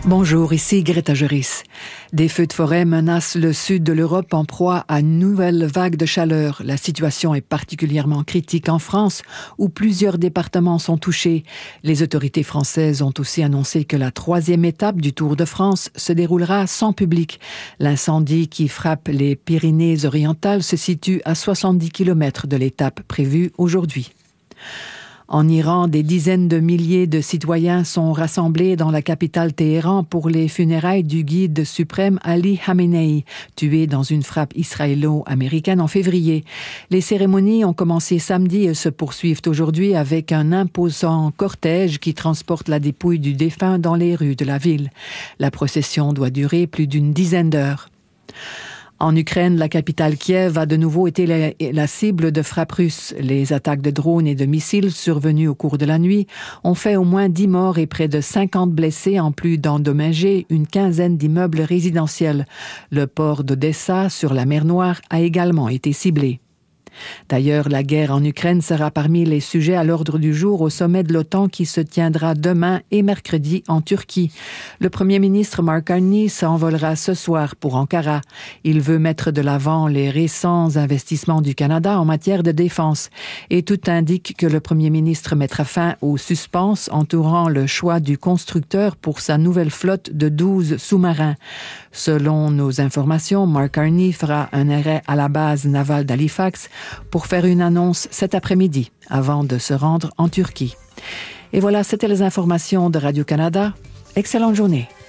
Bonjour, ici Greta Joris. Des feux de forêt menacent le sud de l'Europe en proie à une nouvelle vague de chaleur. La situation est particulièrement critique en France, où plusieurs départements sont touchés. Les autorités françaises ont aussi annoncé que la 3e étape du Tour de France se déroulera sans public. L'incendie qui frappe les Pyrénées-Orientales se situe à 70 km de l'étape prévue aujourd'hui. En Iran, des dizaines de milliers de citoyens sont rassemblés dans la capitale Téhéran pour les funérailles du guide suprême Ali Khamenei, tué dans une frappe israélo-américaine en février. Les cérémonies ont commencé samedi et se poursuivent aujourd'hui avec un imposant cortège qui transporte la dépouille du défunt dans les rues de la ville. La procession doit durer plus d'une dizaine d'heures. En Ukraine, la capitale Kiev a de nouveau été la cible de frappes russes. Les attaques de drones et de missiles survenues au cours de la nuit ont fait au moins 10 morts et près de 50 blessés, en plus d'endommager une quinzaine d'immeubles résidentiels. Le port d'Odessa, sur la mer Noire, a également été ciblé. D'ailleurs, la guerre en Ukraine sera parmi les sujets à l'ordre du jour au sommet de l'OTAN qui se tiendra demain et mercredi en Turquie. Le Premier ministre Mark Carney s'envolera ce soir pour Ankara. Il veut mettre de l'avant les récents investissements du Canada en matière de défense. Et tout indique que le Premier ministre mettra fin aux suspens entourant le choix du constructeur pour sa nouvelle flotte de 12 sous-marins. Selon nos informations, Mark Carney fera un arrêt à la base navale d'Halifax pour faire une annonce cet après-midi, avant de se rendre en Turquie. Et voilà, c'était les informations de Radio-Canada. Excellente journée.